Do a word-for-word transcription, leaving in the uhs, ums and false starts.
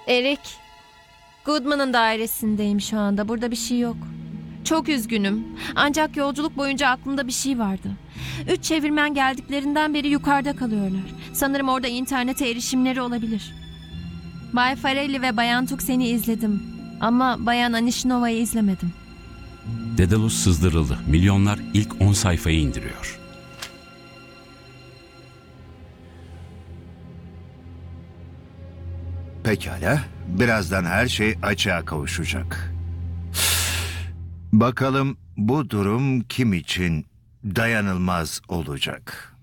Erik, Goodman'ın dairesindeyim şu anda. Burada bir şey yok. Çok üzgünüm. Ancak yolculuk boyunca aklımda bir şey vardı. Üç çevirmen geldiklerinden beri yukarıda kalıyorlar. Sanırım orada internete erişimleri olabilir. Bay Farelli ve Bayan Tuxen'i izledim. Ama Bayan Anishnova'yı izlemedim. Dedalus sızdırıldı. Milyonlar ilk on sayfayı indiriyor. Pekala. Birazdan her şey açığa kavuşacak. Bakalım bu durum kim için dayanılmaz olacak?